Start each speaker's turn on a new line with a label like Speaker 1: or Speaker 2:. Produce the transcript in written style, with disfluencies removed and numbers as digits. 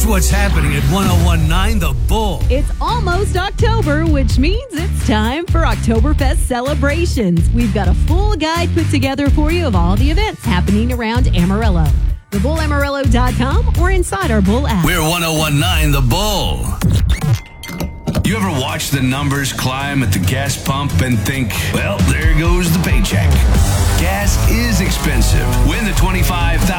Speaker 1: what's happening at 1019 The Bull.
Speaker 2: It's almost October, which means it's time for Oktoberfest celebrations. We've got a full guide put together for you of all the events happening around Amarillo. TheBullAmarillo.com or inside our Bull app.
Speaker 1: We're 1019 The Bull. You ever watch the numbers climb at the gas pump and think, well, there goes the paycheck? Gas is expensive. Win the $25,000